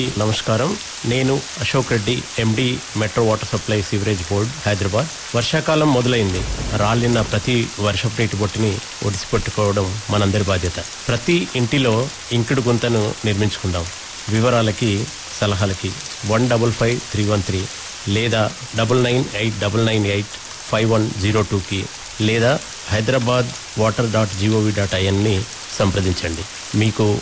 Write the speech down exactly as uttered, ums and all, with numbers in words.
నమస్కారం, నేను అశోక్ రెడ్డి, ఎండి, metro water supply sewerage board, Hyderabad. వర్షాకాలం మొదలైంది. రాలిన ప్రతి వర్షపు నీటి బొట్టుని ఒడిసిపెట్టుకోవడం మనందరి బాధ్యత. ప్రతి ఇంటిలో ఇంకుడు గుంతను నిర్మించుకుందాం. వివరాలకి, సలహాలకి one double five three one three లేదా double nine eight double nine eight five one zero టూకి లేదా Hyderabad water dot GOV dot ఐఎన్ని సంప్రదించండి. మీకు